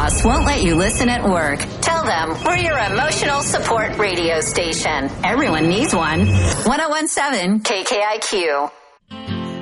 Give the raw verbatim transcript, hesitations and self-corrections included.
boss won't let you listen at work, tell them we're your emotional support radio station. Everyone needs one. one oh one seven K K I Q.